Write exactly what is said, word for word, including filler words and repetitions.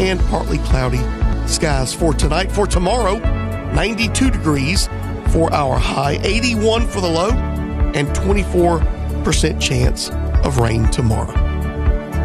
and partly cloudy skies for tonight. For tomorrow, ninety-two degrees for our high, eighty-one for the low, and twenty-four percent chance of rain tomorrow.